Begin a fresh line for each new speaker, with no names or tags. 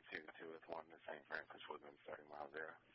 222 with 1 to St. Francis Woodman, starting mile 0.